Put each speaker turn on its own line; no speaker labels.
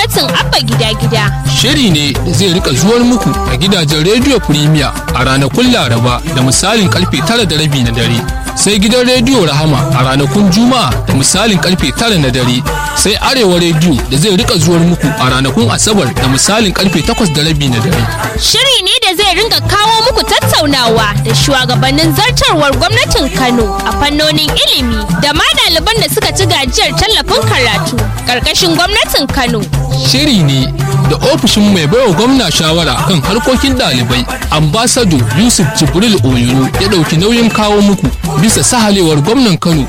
gwamnatin Abba Gida-Gida.
Shiri ne da zai rika zuwar muku a gidajen rediyo Premier a ranakun Laraba da misalin karfe 9:30 na dare. Sai gidan rediyo Rahama a ranakun Juma'a da misalin karfe 9 na dare. Sai Arewa rediyo da zai rika zuwar muku a ranakun Asabar da misalin karfe 8:30 na dare.
Shiri ne da zai ringa kawo muku tattaunawa da shugabannin zartarwar gwamnatin Kano a fannonin ilimi da ma ɗaliban da suka ci gajiyar tallafin karatu ƙarƙashin gwamnatin Kano.
Shiri ne da ofishin mai baiwa gwamna shawara kan harkokin ɗalibai ambasado Yusuf Jibril Oyoro ya ɗauki nauyin kawo muku bisa sahalewar gwamnan Kano